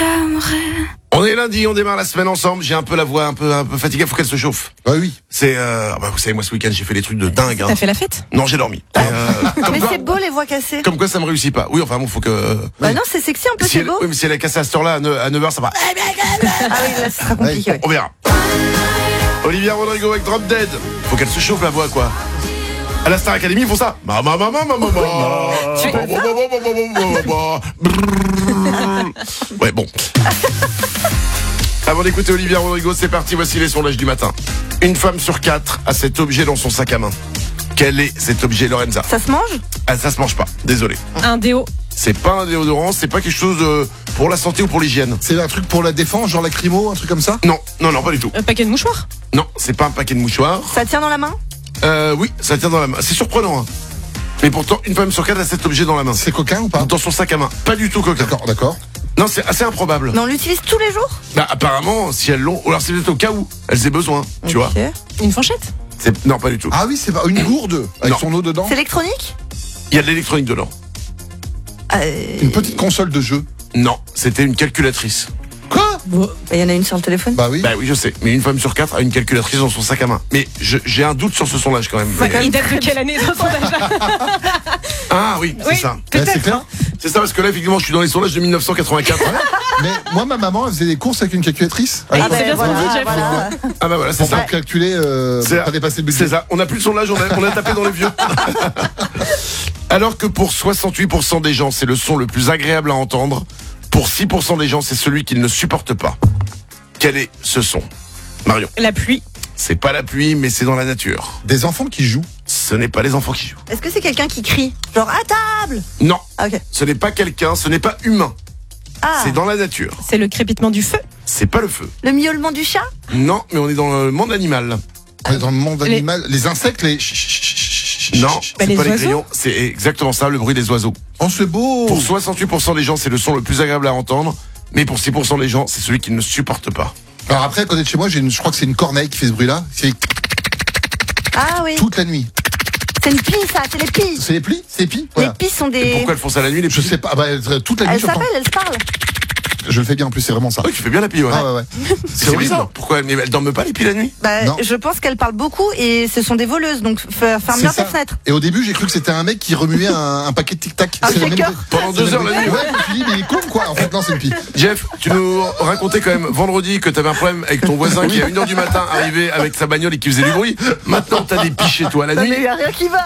j'aimerais. On est lundi, on démarre la semaine ensemble. J'ai un peu la voix un peu fatiguée, faut qu'elle se chauffe. Ah oui. C'est vous savez, moi ce week-end j'ai fait des trucs de dingue. T'as fait la fête? Non, j'ai dormi. Mais c'est beau les voix cassées. Comme quoi ça me réussit pas. Oui, enfin bon, faut que. Bah non, c'est sexy un peu, Si c'est elle, beau. oui, mais si elle est cassée à cette heure-là, à 9h, ça va. Ah oui, là, ce sera compliqué. Ouais. On verra. Olivia Rodrigo avec Drop Dead. Faut qu'elle se chauffe la voix, quoi. À la Star Academy, ils font ça. Ouais, bon. Avant d'écouter Olivia Rodrigo, c'est parti, voici les sondages du matin. Une femme sur 4 a cet objet dans son sac à main. Quel est cet objet, Lorenza? Ça se mange? Ah, ça se mange pas, désolé. Un déo. C'est pas un déodorant, c'est pas quelque chose pour la santé ou pour l'hygiène. C'est un truc pour la défense, genre lacrymo, un truc comme ça? Non, pas du tout. Un paquet de mouchoirs. Non, c'est pas un paquet de mouchoirs. Ça tient dans la main? Oui, ça tient dans la main. C'est surprenant, hein. Mais pourtant, une femme sur 4 a cet objet dans la main. C'est coquin ou pas? Dans son sac à main. Pas du tout coquin. D'accord. Non, c'est assez improbable. Mais on l'utilise tous les jours? Bah, apparemment, si elles l'ont, ou alors c'est peut-être au cas où elles aient besoin, tu vois. Une fourchette. Non, pas du tout. Ah oui, c'est pas une gourde avec Non. son eau dedans? C'est électronique? Il y a de l'électronique dedans. Une petite console de jeu. Non, c'était une calculatrice. Quoi? Il y en a une sur le téléphone? Bah oui. Bah oui, je sais. Mais une femme sur 4 a une calculatrice dans son sac à main. Mais j'ai un doute sur ce sondage quand même. Il date de quelle année dans son sondage? Ah oui, c'est ça. Ouais, c'est clair. C'est ça parce que là, effectivement, je suis dans les sondages de 1984. Mais moi, ma maman, elle faisait des courses avec une calculatrice. Ah, c'est bien voilà, ce qu'on dit, Jeff. voilà. Ah bah voilà, c'est Pour ça. pas calculer, C'est pas dépasser le budget. C'est ça. On n'a plus le sondage, on a tapé dans les vieux. Alors que pour 68% des gens, c'est le son le plus agréable à entendre, pour 6% des gens, c'est celui qu'ils ne supportent pas. Quel est ce son, Marion? La pluie. C'est pas la pluie, mais c'est dans la nature. Des enfants qui jouent. Ce n'est pas les enfants qui jouent. Est-ce que c'est quelqu'un qui crie? Genre à table? Non, Ah, ok. ce n'est pas quelqu'un, ce n'est pas humain. Ah, C'est dans la nature. C'est le crépitement du feu. C'est pas le feu. le miaulement du chat? Non, mais on est dans le monde animal. On est dans le monde Les- animal. Les insectes, les... Non, Bah, c'est les pas les oiseaux. grillons. C'est exactement ça, le bruit des oiseaux. Oh, c'est beau. Pour 68% des gens, c'est le son le plus agréable à entendre. Mais pour 6% des gens, c'est celui qu'ils ne supportent pas. Alors après, à côté de chez moi, je crois que c'est une corneille qui fait ce bruit-là. C'est Ah oui. toute la nuit. C'est une pie, ça, c'est les pies. C'est les plis? C'est les plis? Les Voilà. pies sont Et des. pourquoi elles font ça la nuit, les Je petits? sais pas, bah, toute la nuit, Elles je pense. s'appellent, elles se parlent. Je le fais bien en plus, c'est vraiment ça. Oui, tu fais bien la pie, ouais. Ah ouais. C'est horrible. bizarre. Pourquoi? Mais elles dorment pas les pies la nuit? Bah, Non. je pense qu'elles parlent beaucoup et ce sont des voleuses, donc ferme C'est bien ça. tes fenêtres. Et au début, j'ai cru que c'était un mec qui remuait un paquet de tic-tac. Un C'est le même shaker. bruit. Pendant C'est le 2 heures même la nuit. bruit. Ouais, je me suis dit, mais il est con quoi. En fait, non, c'est une pie. Jeff, tu nous racontais quand même vendredi que t'avais un problème avec ton voisin qui à 1h du matin arrivait avec sa bagnole et qui faisait du bruit. Maintenant, t'as des pies chez toi la Non, nuit. mais il y a rien qui va.